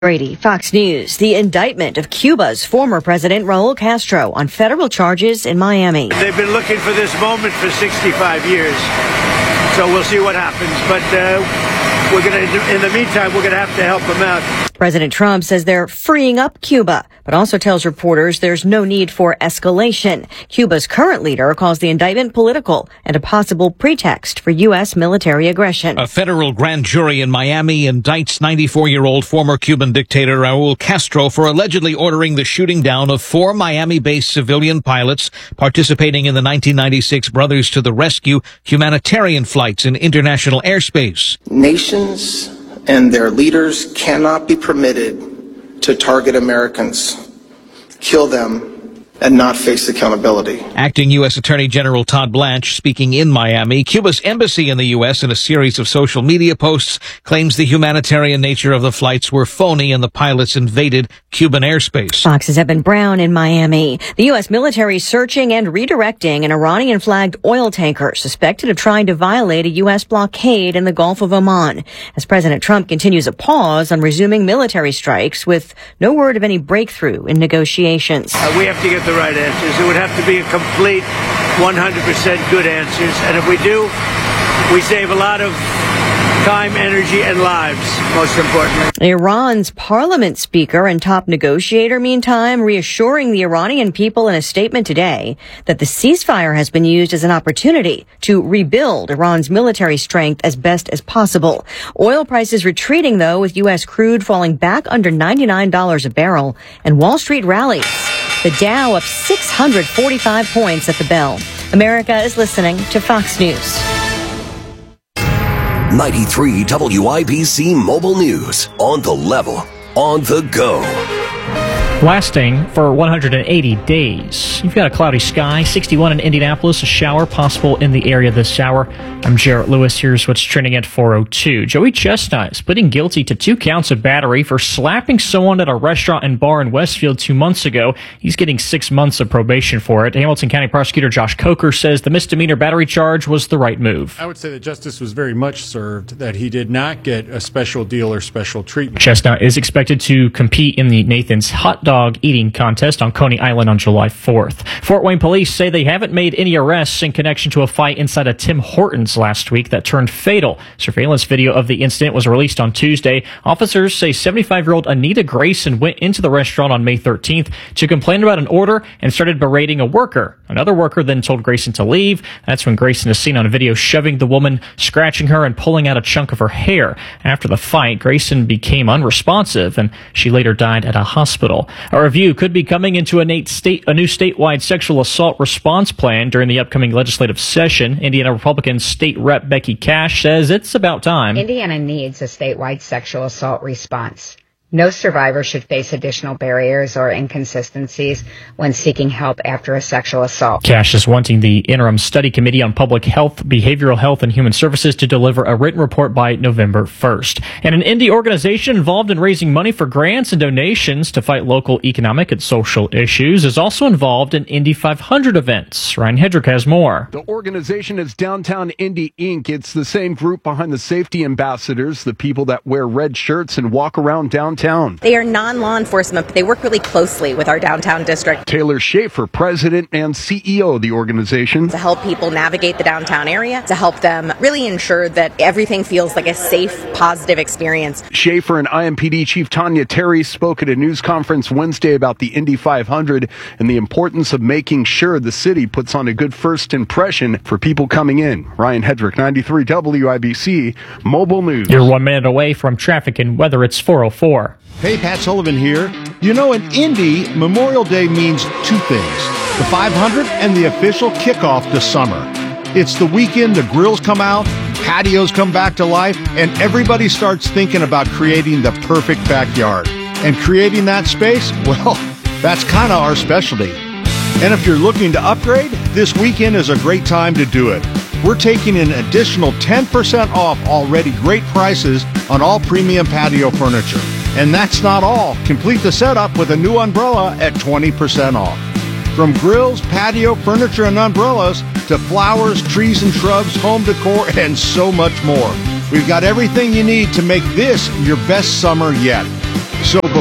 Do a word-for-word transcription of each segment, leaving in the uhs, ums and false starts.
Brady, Fox News. The indictment of Cuba's former president, Raul Castro, on federal charges in Miami. They've been looking for this moment for sixty-five years, so we'll see what happens. But uh, we're going to, in the meantime, we're going to have to help them out. President Trump says they're freeing up Cuba, but also tells reporters there's no need for escalation. Cuba's current leader calls the indictment political and a possible pretext for U S military aggression. A federal grand jury in Miami indicts ninety-four-year-old former Cuban dictator Raul Castro for allegedly ordering the shooting down of four Miami-based civilian pilots participating in the nineteen ninety-six Brothers to the Rescue humanitarian flights in international airspace. Nations and their leaders cannot be permitted to target Americans, kill them, and not face accountability. Acting U S Attorney General Todd Blanche, speaking in Miami, Cuba's embassy in the U S in a series of social media posts claims the humanitarian nature of the flights were phony and the pilots invaded Cuban airspace. Fox's Evan Brown in Miami. The U S military searching and redirecting an Iranian-flagged oil tanker suspected of trying to violate a U S blockade in the Gulf of Oman, as President Trump continues a pause on resuming military strikes with no word of any breakthrough in negotiations. Uh, we have to get the right answers. It would have to be a complete one hundred percent good answers. And if we do, we save a lot of time, energy, and lives, most importantly. Iran's parliament speaker and top negotiator, meantime, reassuring the Iranian people in a statement today that the ceasefire has been used as an opportunity to rebuild Iran's military strength as best as possible. Oil prices retreating, though, with U S crude falling back under ninety-nine dollars a barrel, and Wall Street rallies. The Dow up six hundred forty-five points at the bell. America is listening to Fox News. ninety-three W I B C Mobile News. On the level, on the go. Lasting for one hundred eighty days. You've got a cloudy sky, sixty-one in Indianapolis, a shower possible in the area this hour. I'm Jarrett Lewis. Here's what's trending at four oh two. Joey Chestnut is pleading guilty to two counts of battery for slapping someone at a restaurant and bar in Westfield two months ago. He's getting six months of probation for it. Hamilton County Prosecutor Josh Coker says the misdemeanor battery charge was the right move. I would say that justice was very much served, that he did not get a special deal or special treatment. Chestnut is expected to compete in the Nathan's Hot Dog Dog eating contest on Coney Island on July fourth. Fort Wayne police say they haven't made any arrests in connection to a fight inside a Tim Hortons last week that turned fatal. Surveillance video of the incident was released on Tuesday. Officers say seventy-five-year-old Anita Grayson went into the restaurant on May thirteenth to complain about an order and started berating a worker. Another worker then told Grayson to leave. That's when Grayson is seen on video shoving the woman, scratching her, and pulling out a chunk of her hair. After the fight, Grayson became unresponsive, and she later died at a hospital. A review could be coming into a, Nate state, a new statewide sexual assault response plan during the upcoming legislative session. Indiana Republican State Rep Becky Cash says it's about time. Indiana needs a statewide sexual assault response. No survivor should face additional barriers or inconsistencies when seeking help after a sexual assault. Cash is wanting the Interim Study Committee on Public Health, Behavioral Health, and Human Services to deliver a written report by November first. And an Indy organization involved in raising money for grants and donations to fight local economic and social issues is also involved in Indy five hundred events. Ryan Hedrick has more. The organization is Downtown Indy Incorporated. It's the same group behind the safety ambassadors, the people that wear red shirts and walk around downtown. They are non-law enforcement, but they work really closely with our downtown district. Taylor Schaefer, president and C E O of the organization. To help people navigate the downtown area, to help them really ensure that everything feels like a safe, positive experience. Schaefer and I M P D Chief Tanya Terry spoke at a news conference Wednesday about the Indy five hundred and the importance of making sure the city puts on a good first impression for people coming in. Ryan Hedrick, ninety-three W I B C, Mobile News. You're one minute away from traffic and weather. It's four oh four. Hey, Pat Sullivan here. You know, in Indy, Memorial Day means two things. The five hundred and the official kickoff to summer. It's the weekend, the grills come out, patios come back to life, and everybody starts thinking about creating the perfect backyard. And creating that space, well, that's kind of our specialty. And if you're looking to upgrade, this weekend is a great time to do it. We're taking an additional ten percent off already great prices on all premium patio furniture. And that's not all. Complete the setup with a new umbrella at twenty percent off. From grills, patio, furniture, and umbrellas to flowers, trees and shrubs, home decor, and so much more. We've got everything you need to make this your best summer yet. So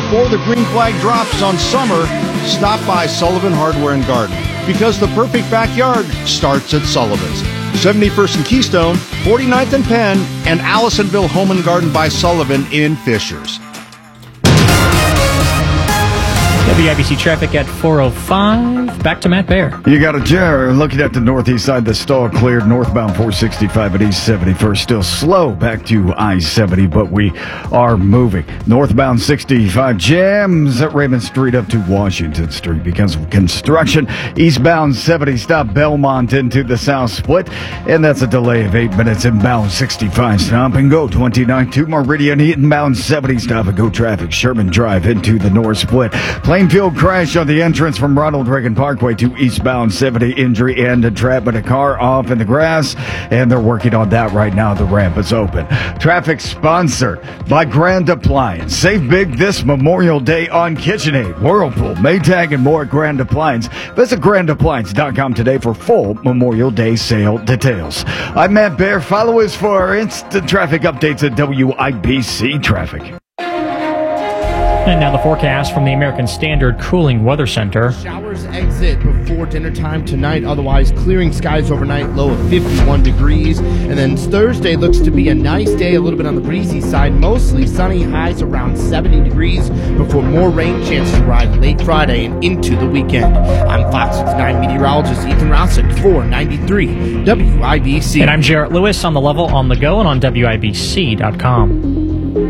before the green flag drops on summer, stop by Sullivan Hardware and Garden, because the perfect backyard starts at Sullivan's. seventy-first and Keystone, forty-ninth and Penn, and Allisonville Home and Garden by Sullivan in Fishers. W I B C traffic at four oh five. Back to Matt Bear. You got a jar looking at the northeast side. The stall cleared northbound four sixty-five at East seventy-first. Still slow back to I seventy, but we are moving. Northbound sixty-five jams at Raymond Street up to Washington Street because of construction. Eastbound seventy stop Belmont into the south split, and that's a delay of eight minutes. Inbound sixty-five stop and go twenty-nine to Meridian. Inbound seventy stop and go traffic. Sherman Drive into the north split. Plainfield crash on the entrance from Ronald Reagan Parkway to eastbound seventy. Injury and a trap, but a car off in the grass, and they're working on that right now. The ramp is open. Traffic sponsored by Grand Appliance. Save big this Memorial Day on KitchenAid, Whirlpool, Maytag, and more at Grand Appliance. Visit grand appliance dot com today for full Memorial Day sale details. I'm Matt Bear. Follow us for our instant traffic updates at W I B C Traffic. And now the forecast from the American Standard Cooling Weather Center. Showers exit before dinner time tonight. Otherwise, clearing skies overnight, low of fifty-one degrees. And then Thursday looks to be a nice day, a little bit on the breezy side. Mostly sunny, highs around seventy degrees before more rain chances to arrive late Friday and into the weekend. I'm Fox nine meteorologist Ethan Rossick for ninety-three W I B C. And I'm Jarrett Lewis on the level, on the go, and on W I B C dot com.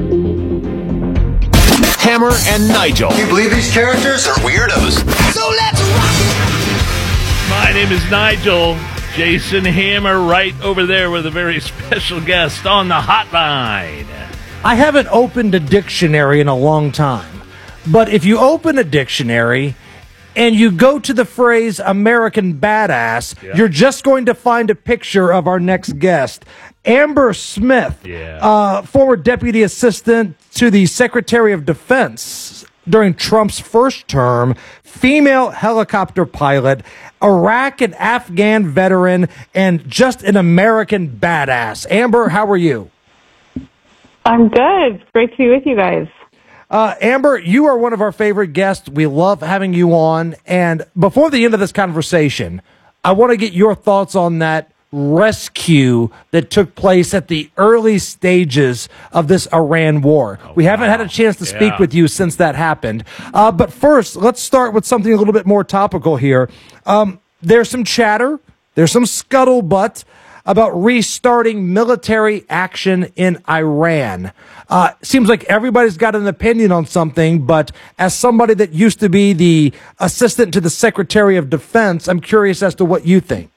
Hammer and Nigel. Can you believe these characters are weirdos? So let's rock it! My name is Nigel. Jason Hammer right over there with a very special guest on the hotline. I haven't opened a dictionary in a long time, but if you open a dictionary and you go to the phrase American Badass, yeah. you're just going to find a picture of our next guest. Amber Smith, yeah. uh, former deputy assistant to the Secretary of Defense during Trump's first term, female helicopter pilot, Iraq and Afghan veteran, and just an American badass. Amber, how are you? I'm good. It's great to be with you guys. Uh, Amber, you are one of our favorite guests. We love having you on. And before the end of this conversation, I want to get your thoughts on that rescue that took place at the early stages of this Iran war. Oh, we haven't wow. had a chance to speak yeah. with you since that happened. Uh, but first, let's start with something a little bit more topical here. Um, there's some chatter, there's some scuttlebutt about restarting military action in Iran. Uh, seems like everybody's got an opinion on something, but as somebody that used to be the assistant to the Secretary of Defense, I'm curious as to what you think.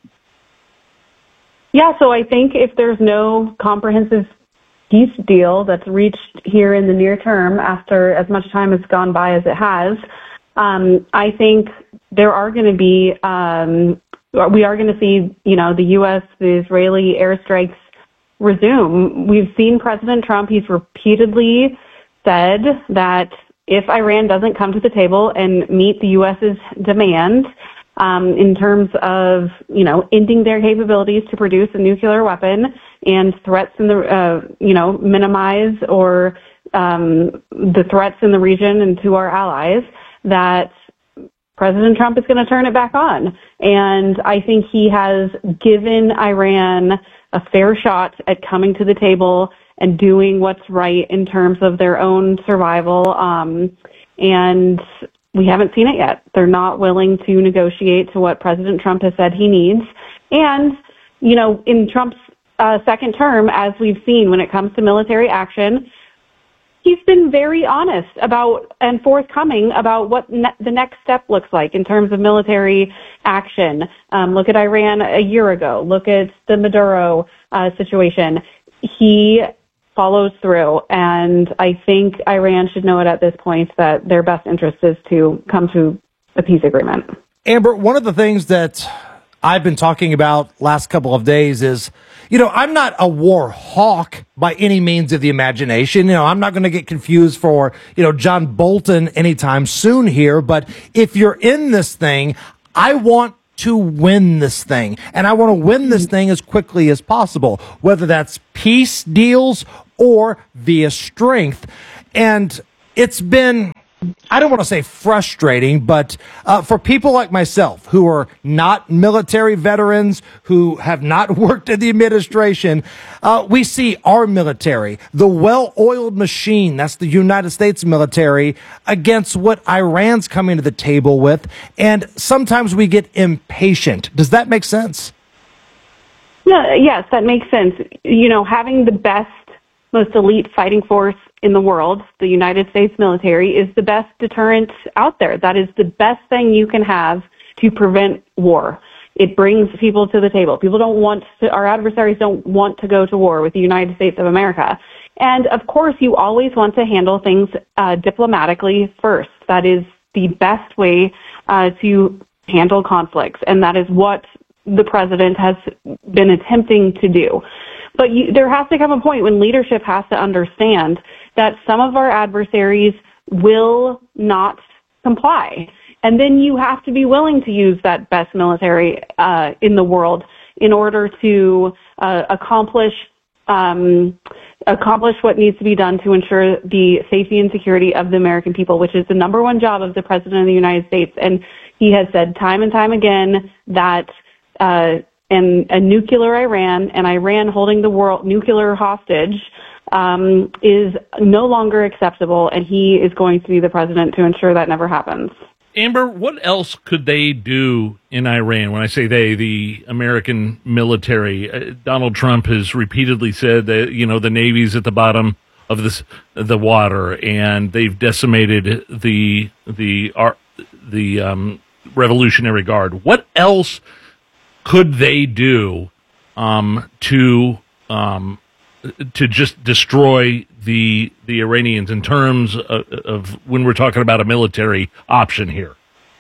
Yeah, so I think if there's no comprehensive peace deal that's reached here in the near term after as much time has gone by as it has, um, I think there are going to be, um, we are going to see, you know, the U S, the Israeli airstrikes resume. We've seen President Trump, he's repeatedly said that if Iran doesn't come to the table and meet the US's demand, Um, in terms of, you know, ending their capabilities to produce a nuclear weapon and threats in the, uh, you know, minimize or um, the threats in the region and to our allies, that President Trump is going to turn it back on. And I think he has given Iran a fair shot at coming to the table and doing what's right in terms of their own survival. Um, and we haven't seen it yet. They're not willing to negotiate to what President Trump has said he needs. And, you know, in Trump's uh, second term, as we've seen when it comes to military action, he's been very honest about and forthcoming about what ne- the next step looks like in terms of military action. Um, look at Iran a year ago. Look at the Maduro uh, situation. He follows through, and I think Iran should know it at this point that their best interest is to come to a peace agreement. Amber, one of the things that I've been talking about last couple of days is, you know, I'm not a war hawk by any means of the imagination. You know, I'm not going to get confused for, you know, John Bolton anytime soon here, but if you're in this thing, I want to win this thing. And I want to win this thing as quickly as possible, whether that's peace deals or via strength. And it's been I don't want to say frustrating, but uh, for people like myself who are not military veterans, who have not worked in the administration, uh, we see our military, the well-oiled machine, that's the United States military, against what Iran's coming to the table with, and sometimes we get impatient. Does that make sense? Yeah, yes, that makes sense. You know, having the best, most elite fighting force in the world, the United States military, is the best deterrent out there. That is the best thing you can have to prevent war. It brings people to the table. People don't want to, our adversaries don't want to go to war with the United States of America. And of course, you always want to handle things uh, diplomatically first. That is the best way uh, to handle conflicts. And that is what the president has been attempting to do. But you, there has to come a point when leadership has to understand that some of our adversaries will not comply. And then you have to be willing to use that best military uh, in the world in order to uh, accomplish um, accomplish what needs to be done to ensure the safety and security of the American people, which is the number one job of the President of the United States. And he has said time and time again that uh, and a nuclear Iran and Iran holding the world nuclear hostage um, is no longer acceptable, and he is going to be the president to ensure that never happens. Amber, what else could they do in Iran? When I say they, the American military, uh, Donald Trump has repeatedly said that, you know, the Navy's at the bottom of this, the water, and they've decimated the the uh, the um, Revolutionary Guard. What else could they do um, to um, to just destroy the the Iranians in terms of, of when we're talking about a military option here?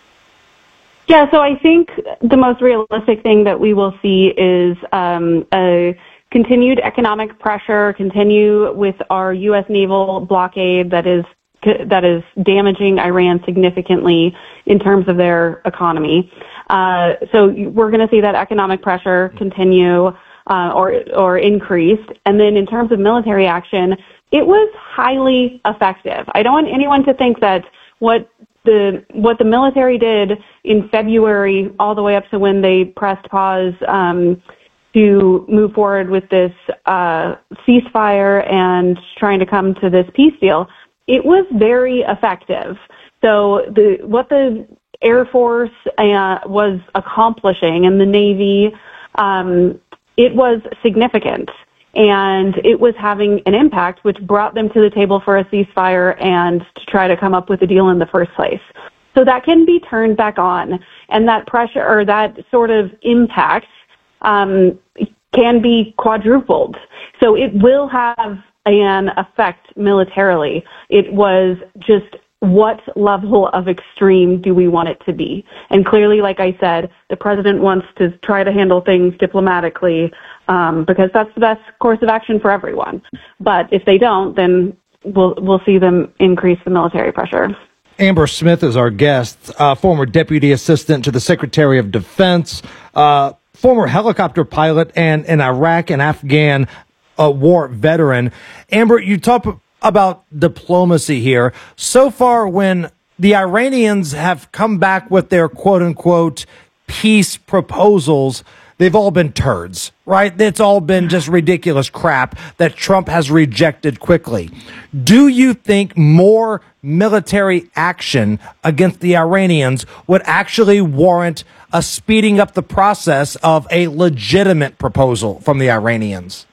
Yeah, so I think the most realistic thing that we will see is um, a continued economic pressure, continue with our U S naval blockade that is that is damaging Iran significantly in terms of their economy. Uh, so we're going to see that economic pressure continue uh, or or increase. And then in terms of military action, it was highly effective. I don't want anyone to think that what the what the military did in February all the way up to when they pressed pause um, to move forward with this uh, ceasefire and trying to come to this peace deal, it was very effective. So the what the Air Force uh, was accomplishing and the Navy, um, it was significant. And it was having an impact, which brought them to the table for a ceasefire and to try to come up with a deal in the first place. So that can be turned back on. And that pressure or that sort of impact um, can be quadrupled. So it will have an effect militarily. It was just what level of extreme do we want it to be? And clearly, like I said, the president wants to try to handle things diplomatically um, because that's the best course of action for everyone. But if they don't, then we'll we'll see them increase the military pressure. Amber Smith is our guest, uh, former deputy assistant to the Secretary of Defense, uh, former helicopter pilot, and an Iraq and Afghan uh, war veteran. Amber, you talk about diplomacy here. So far, when the Iranians have come back with their quote-unquote peace proposals, they've all been turds, right? It's all been just ridiculous crap that Trump has rejected quickly. Do you think more military action against the Iranians would actually warrant a speeding up the process of a legitimate proposal from the Iranians?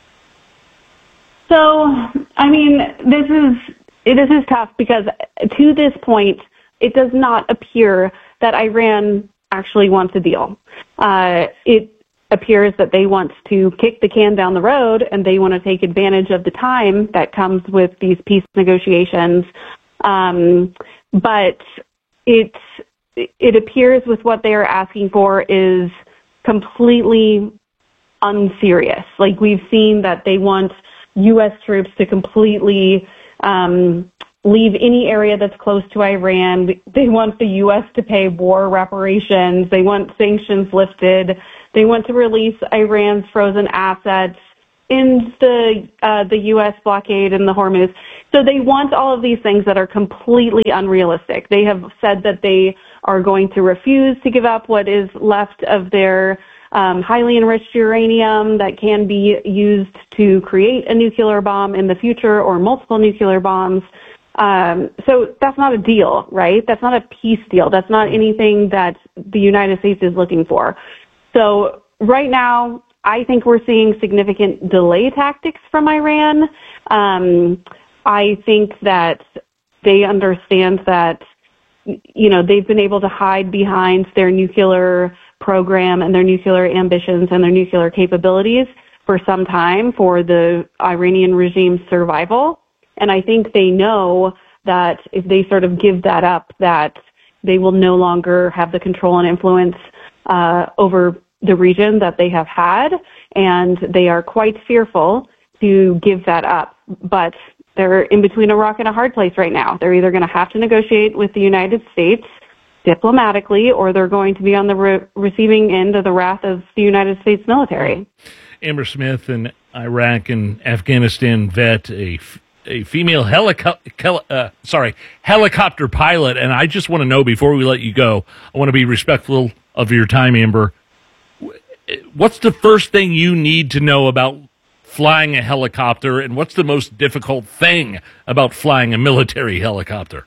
So, I mean, this is this is tough because to this point, it does not appear that Iran actually wants a deal. Uh, it appears that they want to kick the can down the road and they want to take advantage of the time that comes with these peace negotiations. Um, but it it appears with what they are asking for is completely unserious. Like we've seen that they want U S troops to completely um, leave any area that's close to Iran. They want the U S to pay war reparations. They want sanctions lifted. They want to release Iran's frozen assets. in the uh, the U S blockade in the Hormuz. So they want all of these things that are completely unrealistic. They have said that they are going to refuse to give up what is left of their um, highly enriched uranium that can be used to create a nuclear bomb in the future or multiple nuclear bombs. Um, so that's not a deal, right? That's not a peace deal. That's not anything that the United States is looking for. So right now, I think we're seeing significant delay tactics from Iran. Um, I think that they understand that, you know, they've been able to hide behind their nuclear program and their nuclear ambitions and their nuclear capabilities for some time for the Iranian regime's survival. And I think they know that if they sort of give that up, that they will no longer have the control and influence uh, over the region that they have had, and they are quite fearful to give that up. But they're in between a rock and a hard place right now. They're either going to have to negotiate with the United States diplomatically, or they're going to be on the re- receiving end of the wrath of the United States military. Amber Smith, an Iraq and Afghanistan vet, a a female helico- uh, sorry, helicopter pilot, and I just want to know, before we let you go, I want to be respectful of your time, Amber. What's the first thing you need to know about flying a helicopter, and what's the most difficult thing about flying a military helicopter?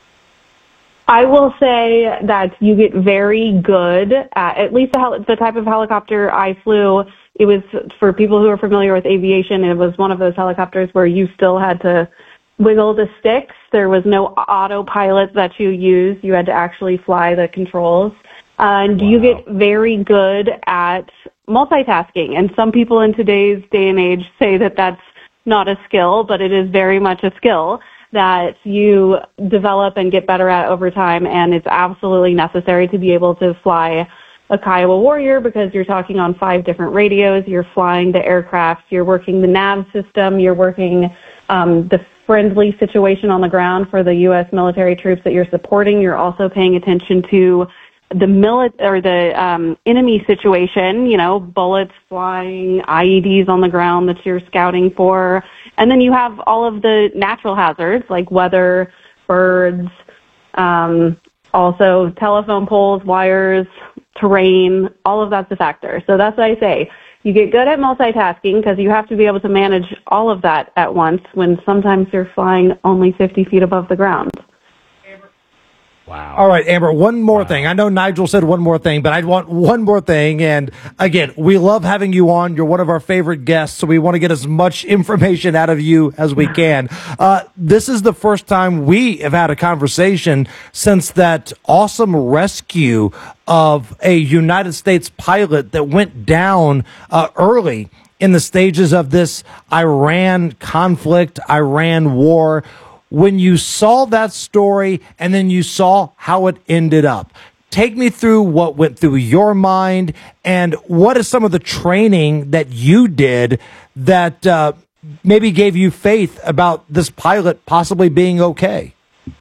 I will say that you get very good at, at least the, hel- the type of helicopter I flew. It was, for people who are familiar with aviation, it was one of those helicopters where you still had to wiggle the sticks. There was no autopilot that you used. You had to actually fly the controls. Uh, and wow. You get very good at multitasking. And some people in today's day and age say that that's not a skill, but it is very much a skill that you develop and get better at over time. And it's absolutely necessary to be able to fly a Kiowa Warrior, because you're talking on five different radios, you're flying the aircraft, you're working the nav system, you're working um, the friendly situation on the ground for the U S military troops that you're supporting. You're also paying attention to the mili- or the um, enemy situation, you know, bullets flying, I E Ds on the ground that you're scouting for. And then you have all of the natural hazards like weather, birds, um, also telephone poles, wires, terrain, all of that's a factor. So that's what I say. You get good at multitasking because you have to be able to manage all of that at once when sometimes you're flying only fifty feet above the ground. Wow. All right, Amber, one more wow. thing. I know Nigel said one more thing, but I want one more thing. And again, we love having you on. You're one of our favorite guests, so we want to get as much information out of you as we can. Uh, this is the first time we have had a conversation since that awesome rescue of a United States pilot that went down uh, early in the stages of this Iran conflict, Iran war. When you saw that story and then you saw how it ended up, take me through what went through your mind and what is some of the training that you did that uh, maybe gave you faith about this pilot possibly being okay?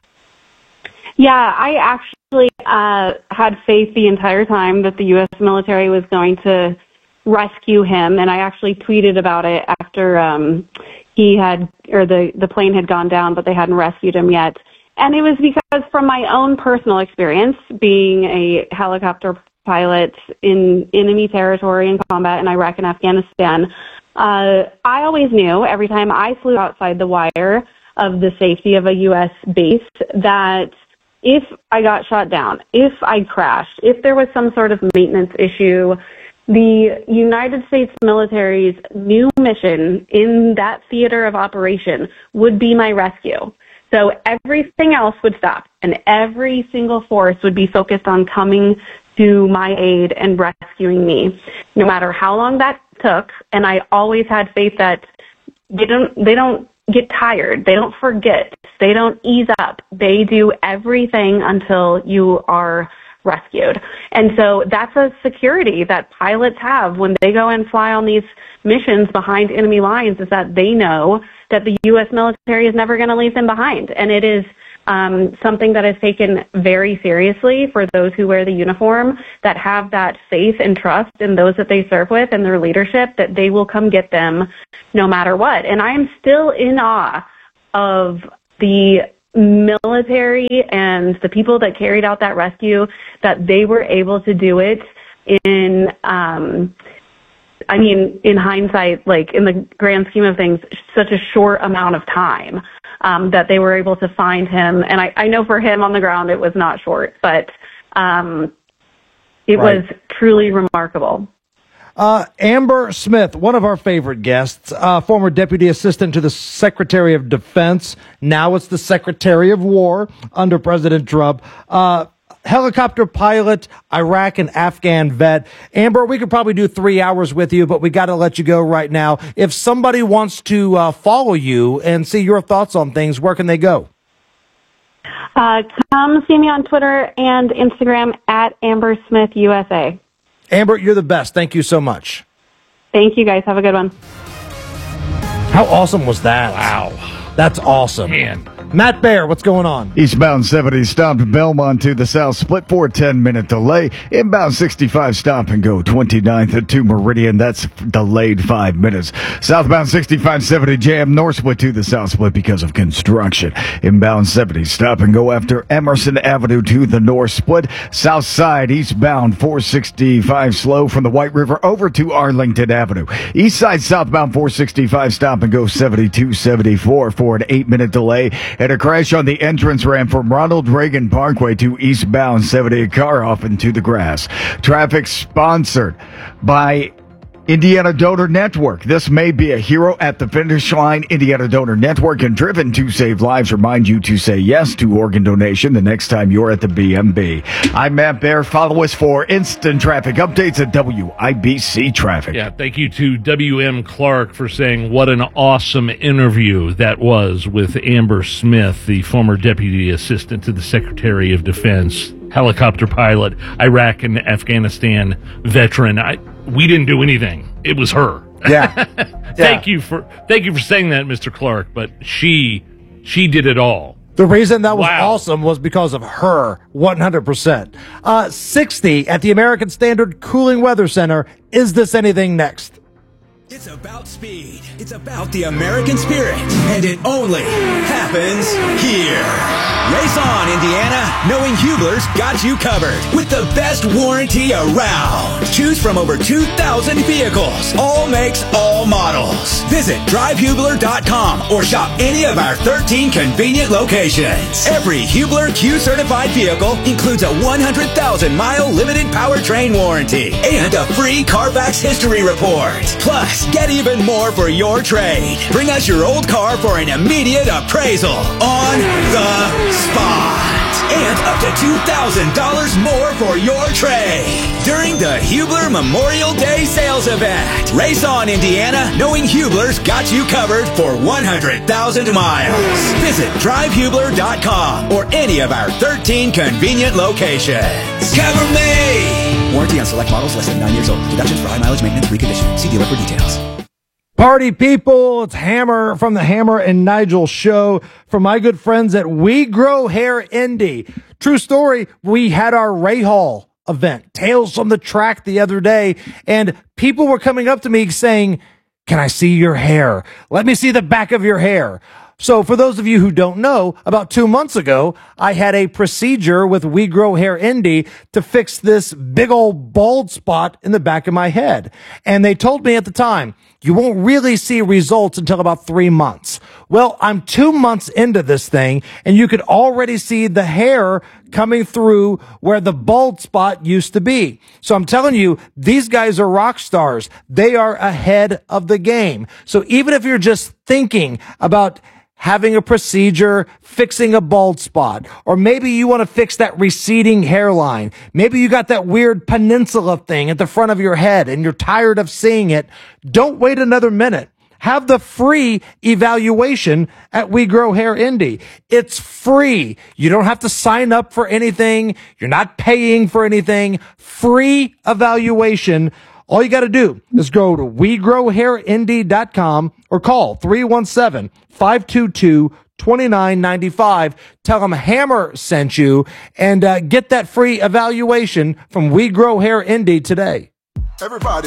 Yeah, I actually uh, had faith the entire time that the U S military was going to rescue him, and I actually tweeted about it after um, he had, or the, the plane had gone down, but they hadn't rescued him yet. And it was because from my own personal experience, being a helicopter pilot in enemy territory in combat in Iraq and Afghanistan, uh, I always knew every time I flew outside the wire of the safety of a U S base that if I got shot down, if I crashed, if there was some sort of maintenance issue, the United States military's new mission in that theater of operation would be my rescue. So everything else would stop, and every single force would be focused on coming to my aid and rescuing me, no matter how long that took. And I always had faith that they don't, they don't get tired. They don't forget. They don't ease up. They do everything until you are rescued. And so that's a security that pilots have when they go and fly on these missions behind enemy lines, is that they know that the U S military is never going to leave them behind. And it is um, something that is taken very seriously for those who wear the uniform, that have that faith and trust in those that they serve with and their leadership, that they will come get them no matter what. And I am still in awe of the military and the people that carried out that rescue, that they were able to do it in, um, I mean, in hindsight, like in the grand scheme of things, such a short amount of time, um, that they were able to find him. And I, I know for him on the ground, it was not short, but um, it Right. was truly remarkable. Uh, Amber Smith, one of our favorite guests, uh, former Deputy Assistant to the Secretary of Defense. Now it's the Secretary of War under President Trump. Uh, helicopter pilot, Iraq and Afghan vet. Amber, we could probably do three hours with you, but we got to let you go right now. If somebody wants to uh, follow you and see your thoughts on things, where can they go? Uh, come see me on Twitter and Instagram at Amber Smith U S A. Amber, you're the best. Thank you so much. Thank you, guys. Have a good one. How awesome was that? Wow. That's awesome. Man. Matt Bear, what's going on? Eastbound seventy stopped Belmont to the south split for a ten minute delay. Inbound sixty-five stop and go twenty-ninth to Meridian. That's delayed five minutes. Southbound sixty-five seventy jam north split to the south split because of construction. Inbound seventy stop and go after Emerson Avenue to the north split. South side eastbound four sixty-five slow from the White River over to Arlington Avenue. East side southbound four sixty-five stop and go seventy-two seventy-four for an eight minute delay. And a crash on the entrance ramp from Ronald Reagan Parkway to eastbound seventy, a car off into the grass. Traffic sponsored by Indiana Donor Network. This may be a hero at the finish line. Indiana Donor Network and Driven to Save Lives remind you to say yes to organ donation the next time you're at the B M B. I'm Matt Bear. Follow us for instant traffic updates at W I B C Traffic. Yeah, thank you to W M Clark for saying what an awesome interview that was with Amber Smith, the former Deputy Assistant to the Secretary of Defense, helicopter pilot, Iraq and Afghanistan veteran. I, we didn't do anything. It was her. Yeah. thank you for thank you for saying that, Mister Clark. But she she did it all. The reason that was Wow. awesome was because of her, one hundred percent. Uh, sixty at the American Standard Cooling Weather Center. Is this anything next? It's about speed. It's about the American spirit. And it only happens here. Race on, Indiana. Knowing Hubler's got you covered with the best warranty around. Choose from over two thousand vehicles. All makes, all models. Visit drive hubler dot com or shop any of our thirteen convenient locations. Every Hubler Q certified vehicle includes a one hundred thousand mile limited powertrain warranty and a free Carfax history report. Plus, get even more for your trade. Bring us your old car for an immediate appraisal on the spot. And up to two thousand dollars more for your trade during the Hubler Memorial Day sales event. Race on, Indiana, knowing Hubler's got you covered for one hundred thousand miles. Visit drive hubler dot com or any of our thirteen convenient locations. Cover me! Warranty on select models less than nine years old. Deductions for high mileage maintenance reconditioning. See dealer for details. Party people, it's Hammer from the Hammer and Nigel show from my good friends at We Grow Hair Indy. True story, we had our Ray Hall event, Tales from the Track, the other day, and people were coming up to me saying, "Can I see your hair? Let me see the back of your hair." So for those of you who don't know, about two months ago, I had a procedure with We Grow Hair Indy to fix this big old bald spot in the back of my head. And they told me at the time, you won't really see results until about three months. Well, I'm two months into this thing, and you could already see the hair coming through where the bald spot used to be. So I'm telling you, these guys are rock stars. They are ahead of the game. So even if you're just thinking about having a procedure, fixing a bald spot, or maybe you want to fix that receding hairline. Maybe you got that weird peninsula thing at the front of your head and you're tired of seeing it. Don't wait another minute. Have the free evaluation at We Grow Hair Indy. It's free. You don't have to sign up for anything. You're not paying for anything. Free evaluation. All you got to do is go to we grow hair indy dot com or call three one seven, five two two, two nine nine five. Tell them Hammer sent you and uh, get that free evaluation from We Grow Hair Indy today. Everybody.